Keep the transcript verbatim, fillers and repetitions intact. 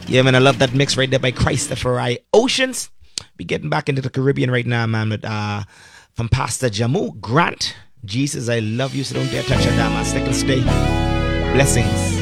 Yeah, man, I love that mix right there by Christopher I. Oceans. Be getting back into the Caribbean right now, man, with uh from Pastor Jamu Grant. Jesus, I love you, so don't dare touch your damn man. Stick and stay. Blessings.